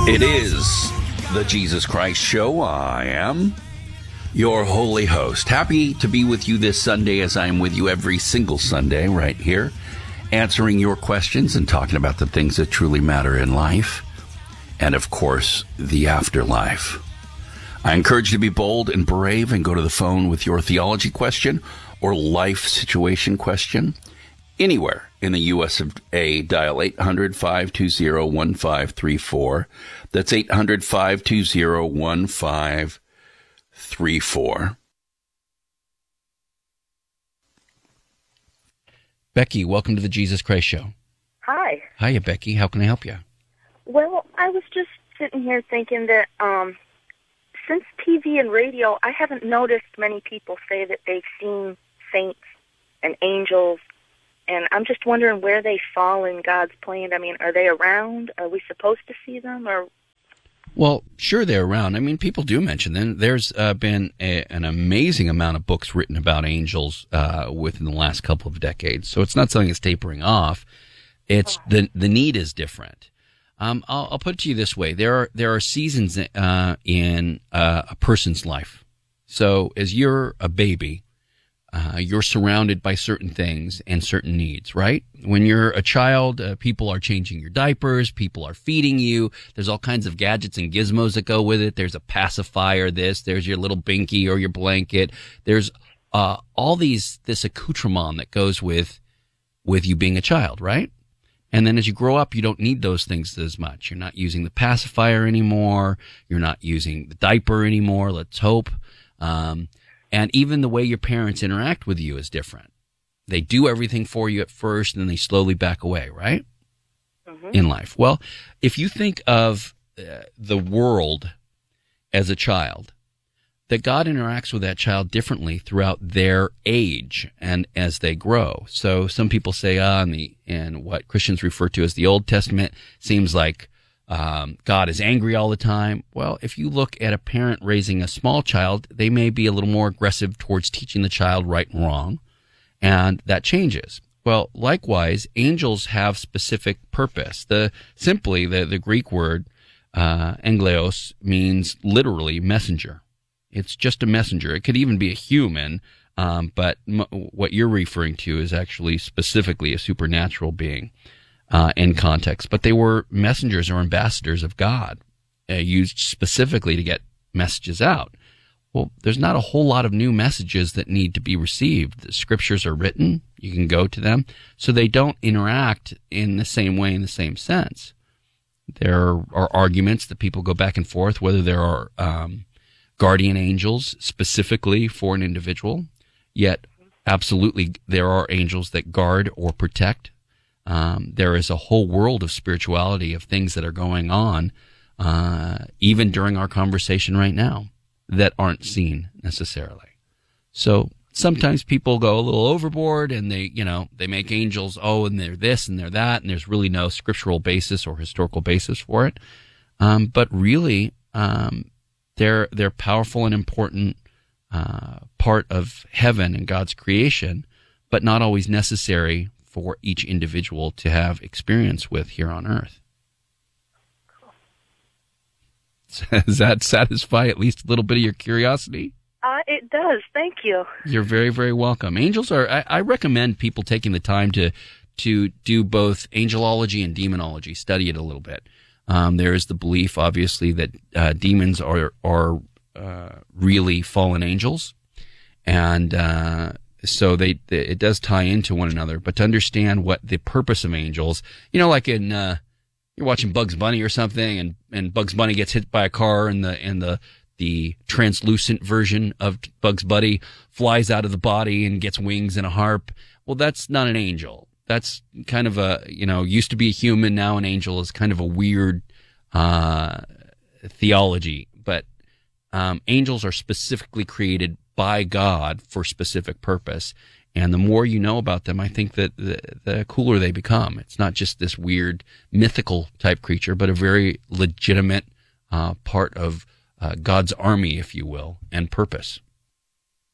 It is the Jesus Christ Show. I am your holy host. Happy to be with you this Sunday, as I am with you every single Sunday right here, answering your questions and talking about the things that truly matter in life and, of course, the afterlife. I encourage you to be bold and brave and go to the phone with your theology question or life situation question. Anywhere in the U.S. of A, dial 800-520-1534. That's 800-520-1534. Becky, welcome to the Jesus Christ Show. Hi. Hiya, Becky. How can I help you? Well, I was just sitting here thinking that since TV and radio, I haven't noticed many people say that they've seen saints and angels, and I'm just wondering where they fall in God's plan. I mean, are they around? Are we supposed to see them? Or Well, sure, they're around. I mean, people do mention them. There's been an amazing amount of books written about angels within the last couple of decades, so it's not something that's tapering off. It's the need is different. I'll put it to you this way: there are seasons in a person's life. So as you're a baby, you're surrounded by certain things and certain needs, right? When you're a child, people are changing your diapers, people are feeding you. There's all kinds of gadgets and gizmos that go with it. There's a pacifier, there's your little binky or your blanket. There's all this accoutrement that goes with you being a child, right? And then as you grow up, you don't need those things as much. You're not using the pacifier anymore. You're not using the diaper anymore, let's hope. And even the way your parents interact with you is different. They do everything for you at first, and then they slowly back away, right? Mm-hmm. In life. Well, if you think of the world as a child, that God interacts with that child differently throughout their age and as they grow. So some people say, and what Christians refer to as the Old Testament seems like God is angry all the time. Well, if you look at a parent raising a small child, they may be a little more aggressive towards teaching the child right and wrong, and that changes. Well, likewise, angels have specific purpose. The Greek word angelos means literally messenger. It's just a messenger. It could even be a human, but what you're referring to is actually specifically a supernatural being. In context, but they were messengers or ambassadors of God, used specifically to get messages out. Well, there's not a whole lot of new messages that need to be received. The scriptures are written, you can go to them, so they don't interact in the same way, in the same sense. There are arguments that people go back and forth, whether there are guardian angels specifically for an individual, yet absolutely there are angels that guard or protect. There is a whole world of spirituality, of things that are going on, even during our conversation right now, that aren't seen necessarily. So sometimes people go a little overboard and they make angels, and they're this and they're that, and there's really no scriptural basis or historical basis for it. But really, they're powerful and important, part of heaven and God's creation, but not always necessary for each individual to have experience with here on earth. Does that satisfy at least a little bit of your curiosity? It does. Thank you. You're very, very welcome. Angels are, I recommend people taking the time to do both angelology and demonology, study it a little bit. There is the belief, obviously, that demons are really fallen angels, and so it does tie into one another. But to understand what the purpose of angels, like in you're watching Bugs Bunny or something, and Bugs Bunny gets hit by a car, and the translucent version of Bugs Bunny flies out of the body and gets wings and a harp. Well, that's not an angel. That's kind of used to be a human, now an angel is kind of a weird theology. But angels are specifically created by God for specific purpose. And the more you know about them, I think that the cooler they become. It's not just this weird mythical type creature, but a very legitimate part of God's army, if you will, and purpose.